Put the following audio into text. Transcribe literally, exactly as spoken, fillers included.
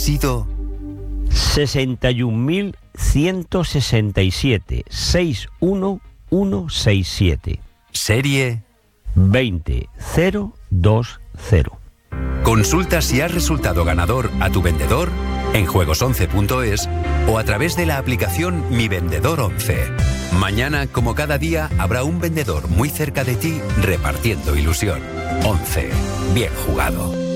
sido sesenta y un mil ciento sesenta y siete, seis uno uno seis siete. serie veinte cero dos cero. Consulta si has resultado ganador a tu vendedor en juegos once punto es o a través de la aplicación Mi Vendedor once. Mañana, como cada día, habrá un vendedor muy cerca de ti repartiendo ilusión. once. Bien jugado.